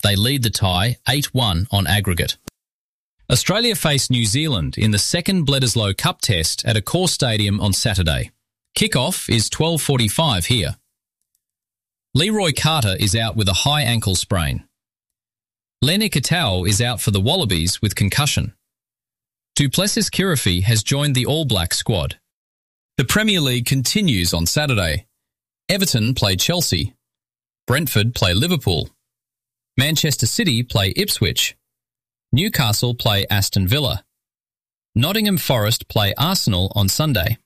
They lead the tie 8-1 on aggregate. Australia face New Zealand in the second Bledisloe Cup test at Accor Stadium on Saturday. Kick-off is 12:45 here. Leroy Carter is out with a high ankle sprain. Lenny Katau is out for the Wallabies with concussion. Duplessis Kirifi has joined the All Black squad. The Premier League continues on Saturday. Everton play Chelsea. Brentford play Liverpool. Manchester City play Ipswich. Newcastle play Aston Villa. Nottingham Forest play Arsenal on Sunday.